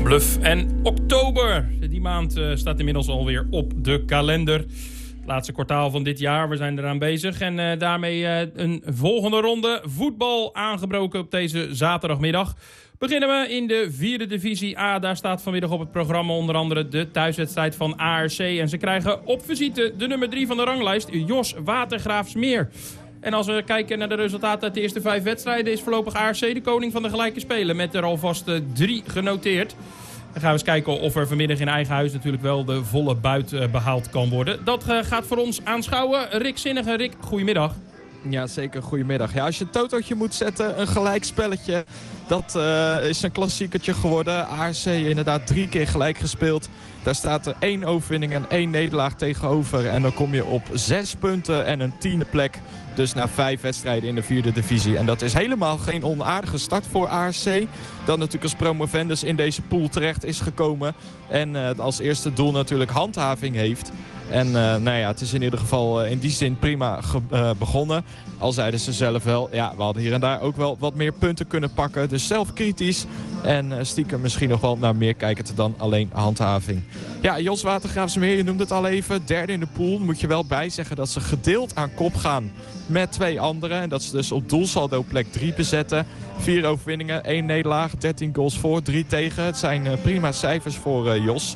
Bluff en oktober. Die maand staat inmiddels alweer op de kalender. Het laatste kwartaal van dit jaar, we zijn eraan bezig. En daarmee een volgende ronde voetbal aangebroken op deze zaterdagmiddag. Beginnen we in de 4e divisie A. Daar staat vanmiddag op het programma onder andere de thuiswedstrijd van ARC. En ze krijgen op visite de nummer 3 van de ranglijst, Jos Watergraafsmeer. En als we kijken naar de resultaten uit de eerste 5 wedstrijden, is voorlopig ARC de koning van de gelijke spelen. Met er alvast 3 genoteerd. Dan gaan we eens kijken of er vanmiddag in eigen huis natuurlijk wel de volle buit behaald kan worden. Dat gaat voor ons aanschouwen. Rick Zinnige. Rick, goedemiddag. Ja, zeker. Goedemiddag. Ja, als je een totootje moet zetten, een gelijkspelletje, dat is een klassiekertje geworden. ARC inderdaad 3 keer gelijk gespeeld. Daar staat er 1 overwinning en 1 nederlaag tegenover. En dan kom je op 6 punten en een 10e plek. Dus na 5 wedstrijden in de 4e divisie. En dat is helemaal geen onaardige start voor ARC. Dat natuurlijk als promovendus in deze pool terecht is gekomen. En als eerste doel natuurlijk handhaving heeft. En nou ja, het is in ieder geval in die zin prima begonnen. Al zeiden ze zelf wel, ja, we hadden hier en daar ook wel wat meer punten kunnen pakken. Dus zelfkritisch en stiekem misschien nog wel naar meer kijken dan alleen handhaving. Ja, Jos Watergraafsmeer, je noemde het al even, 3e in de pool. Moet je wel bijzeggen dat ze gedeeld aan kop gaan met 2 anderen. En dat ze dus op doelsaldo plek 3 bezetten. 4 overwinningen, 1 nederlaag, 13 goals voor, 3 tegen. Het zijn prima cijfers voor Jos.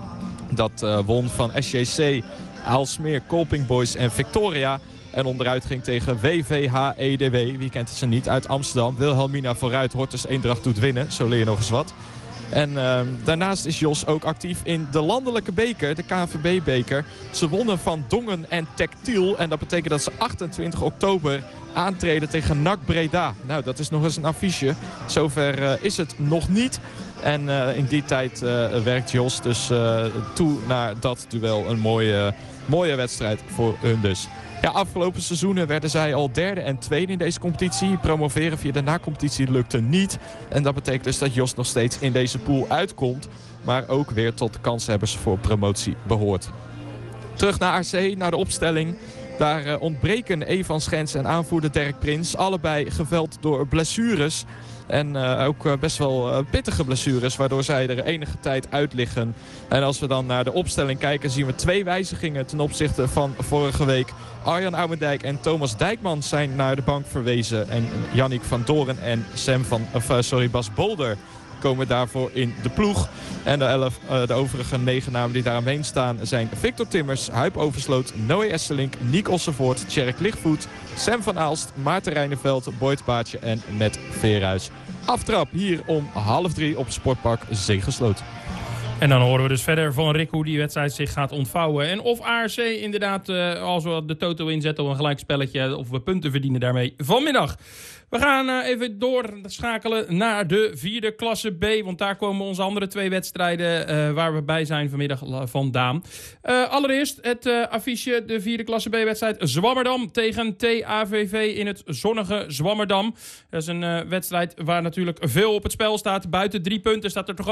Dat won van SJC, Aalsmeer, Kolping Boys en Victoria. En onderuit ging tegen WVH-EDW. Wie kent ze niet? Uit Amsterdam. Wilhelmina vooruit. Hortus Eendracht doet winnen. Zo leer je nog eens wat. En daarnaast is Jos ook actief in de landelijke beker, de KNVB-beker. Ze wonnen van Dongen en Tactiel. En dat betekent dat ze 28 oktober aantreden tegen NAC Breda. Nou, dat is nog eens een affiche. Zover is het nog niet. En in die tijd werkt Jos dus toe naar dat duel. Een mooie wedstrijd voor hun dus. Ja, afgelopen seizoenen werden zij al 3e en 2e in deze competitie. Promoveren via de na-competitie lukte niet. En dat betekent dus dat Jos nog steeds in deze pool uitkomt. Maar ook weer tot de kanshebbers voor promotie behoort. Terug naar AC, naar de opstelling. Daar ontbreken Evan Schens en aanvoerder Dirk Prins. Allebei geveld door blessures. En ook best wel pittige blessures, waardoor zij er enige tijd uit liggen. En als we dan naar de opstelling kijken, zien we 2 wijzigingen ten opzichte van vorige week. Arjan Ouwendijk en Thomas Dijkman zijn naar de bank verwezen. En Yannick van Doren en Bas Bolder komen daarvoor in de ploeg. En de overige 9 namen die daar omheen staan zijn Victor Timmers, Huip Oversloot, Noé Esselink, Niek Ossenvoort, Tjerk Lichtvoet, Sam van Aalst, Maarten Rijneveld, Boyd Baartje en Matt Veerhuis. Aftrap hier om 2:30 op Sportpark Zegersloot. En dan horen we dus verder van Rick hoe die wedstrijd zich gaat ontvouwen. En of ARC inderdaad, als we de toto inzetten op een gelijkspelletje, of we punten verdienen daarmee vanmiddag. We gaan even doorschakelen naar de 4e klasse B. Want daar komen onze andere 2 wedstrijden waar we bij zijn vanmiddag vandaan. Allereerst het affiche, de 4e klasse B-wedstrijd Zwammerdam tegen TAVV in het zonnige Zwammerdam. Dat is een wedstrijd waar natuurlijk veel op het spel staat. Buiten 3 punten staat er toch